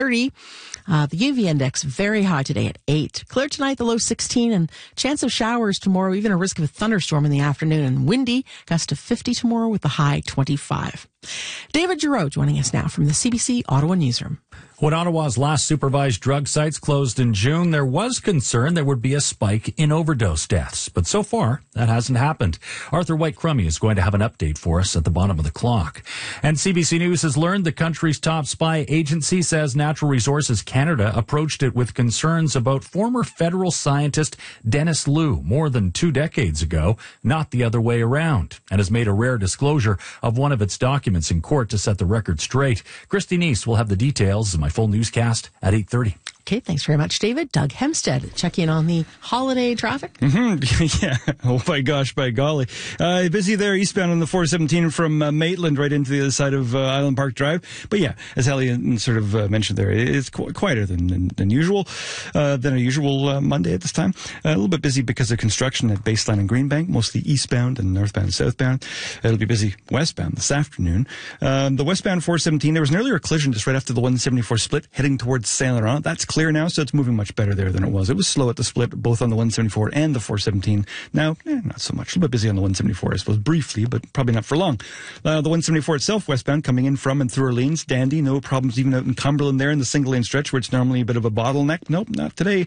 30. The UV index very high today at 8. Clear tonight, the low 16, and chance of showers tomorrow, even a risk of a thunderstorm in the afternoon, and windy, gust of 50 tomorrow with the high 25. David Giroux joining us now from the CBC Ottawa Newsroom. When Ottawa's last supervised drug sites closed in June, there was concern there would be a spike in overdose deaths. But so far, that hasn't happened. Arthur White-Crummey is going to have an update for us at the bottom of the clock. And CBC News has learned the country's top spy agency says Natural Resources Canada approached it with concerns about former federal scientist Dennis Liu more than 2 decades ago, not the other way around, and has made a rare disclosure of one of its documents in court to set the record straight. Christy Neese will have the details in my full newscast at 8:30. Okay, thanks very much, David. Doug Hempstead, check in on the holiday traffic. Yeah. Oh, my gosh, by golly. Busy there eastbound on the 417 from Maitland right into the other side of Island Park Drive. But yeah, as Hallie sort of mentioned there, it's quieter than usual, than a usual Monday at this time. A little bit busy because of construction at Baseline and Greenbank, mostly eastbound and northbound and southbound. It'll be busy westbound this afternoon. The westbound 417, there was an earlier collision just right after the 174 split heading towards Saint Laurent. That's clear now, so it's moving much better there than it was. It was slow at the split, both on the 174 and the 417. Now, not so much. A little bit busy on the 174, I suppose, briefly, but probably not for long. The 174 itself, westbound, coming in from and through Orleans, dandy, no problems even out in Cumberland there in the single-lane stretch, where it's normally a bit of a bottleneck. Nope, not today.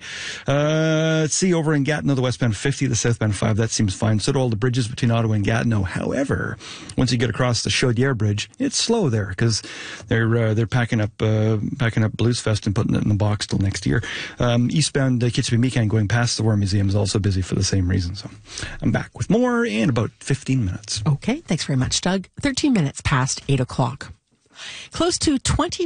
Let's see, over in Gatineau, the westbound 50, the southbound 5, that seems fine. So do all the bridges between Ottawa and Gatineau. However, once you get across the Chaudière Bridge, it's slow there, because they're packing up Blues Fest and putting it in the box till next year. Eastbound Kitchener-Mecan going past the War Museum is also busy for the same reason. So I'm back with more in about 15 minutes. Okay, thanks very much, Doug. 13 minutes past 8 o'clock. Close to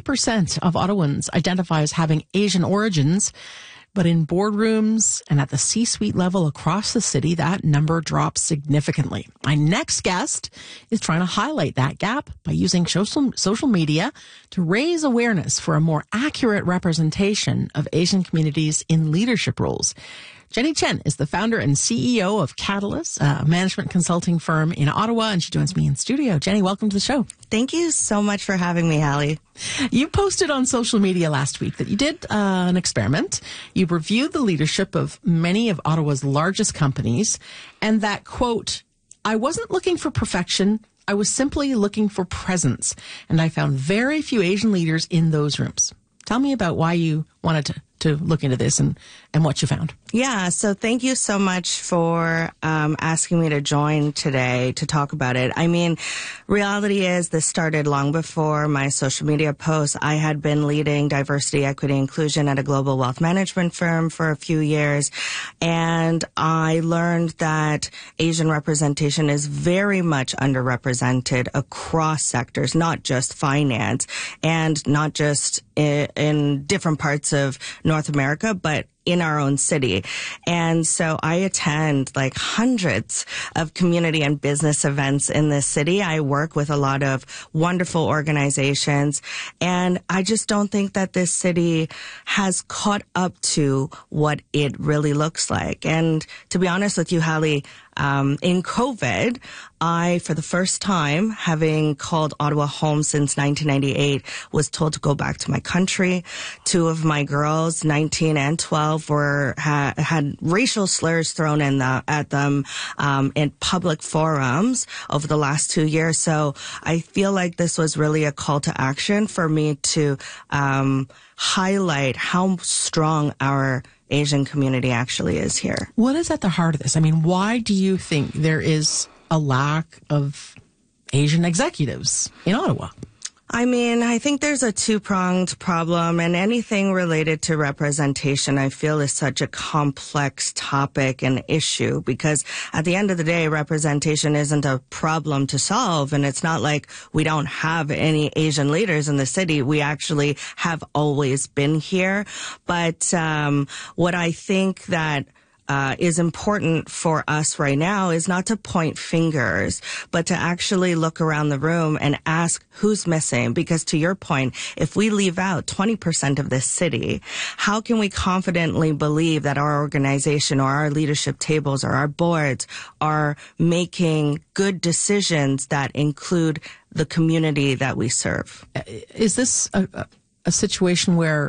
20% of Ottawans identify as having Asian origins, but in boardrooms and at the C-suite level across the city, that number drops significantly. My next guest is trying to highlight that gap by using social media to raise awareness for a more accurate representation of Asian communities in leadership roles. Jenny Chen is the founder and CEO of Catalyst, a management consulting firm in Ottawa, and she joins me in studio. Jenny, welcome to the show. Thank you so much for having me, Hallie. You posted on social media last week that you did an experiment. You reviewed the leadership of many of Ottawa's largest companies, and that, quote, "I wasn't looking for perfection. I was simply looking for presence, and I found very few Asian leaders in those rooms." Tell me about why you wanted to look into this and what you found. Yeah, so thank you so much for asking me to join today to talk about it. I mean, reality is this started long before my social media posts. I had been leading diversity, equity, inclusion at a global wealth management firm for a few years, and I learned that Asian representation is very much underrepresented across sectors, not just finance and not just in different parts of North America, but in our own city. And so I attend like hundreds of community and business events in this city. I work with a lot of wonderful organizations, and I just don't think that this city has caught up to what it really looks like. And to be honest with you, Hallie, in COVID, I, for the first time, having called Ottawa home since 1998, was told to go back to my country. 2 of my girls, 19 and 12, had racial slurs thrown at them in public forums over the last 2 years. So I feel like this was really a call to action for me to highlight how strong our Asian community actually is here. What is at the heart of this? I mean, why do you think there is a lack of Asian executives in Ottawa? I mean, I think there's a two-pronged problem, and anything related to representation, I feel, is such a complex topic and issue, because at the end of the day, representation isn't a problem to solve, and it's not like we don't have any Asian leaders in the city. We actually have always been here. But what I think that is important for us right now is not to point fingers, but to actually look around the room and ask who's missing. Because to your point, if we leave out 20% of this city, how can we confidently believe that our organization or our leadership tables or our boards are making good decisions that include the community that we serve? Is this a situation where